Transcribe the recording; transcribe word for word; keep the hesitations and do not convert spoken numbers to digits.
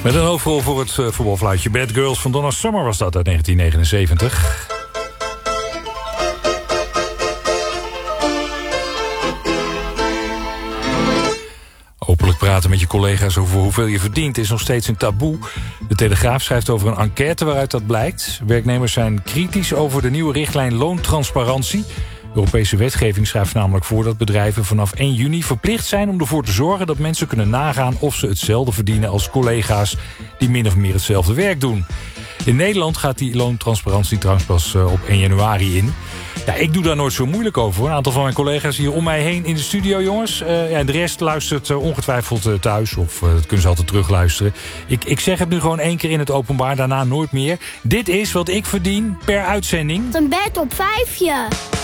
Met een hoofdrol voor het uh, voetbalfluitje Bad Girls van Donna Summer was dat uit negentien negenenzeventig. Openlijk praten met je collega's over hoeveel je verdient is nog steeds een taboe. De Telegraaf schrijft over een enquête waaruit dat blijkt. Werknemers zijn kritisch over de nieuwe richtlijn loontransparantie. De Europese wetgeving schrijft namelijk voor dat bedrijven vanaf één juni verplicht zijn om ervoor te zorgen dat mensen kunnen nagaan of ze hetzelfde verdienen als collega's die min of meer hetzelfde werk doen. In Nederland gaat die loontransparantie trouwens pas op één januari in. Ja, ik doe daar nooit zo moeilijk over. Een aantal van mijn collega's hier om mij heen in de studio, jongens. Uh, ja, de rest luistert uh, ongetwijfeld uh, thuis. Of uh, dat kunnen ze altijd terugluisteren. Ik, ik zeg het nu gewoon één keer in het openbaar, daarna nooit meer. Dit is wat ik verdien per uitzending. Een bed op vijfje.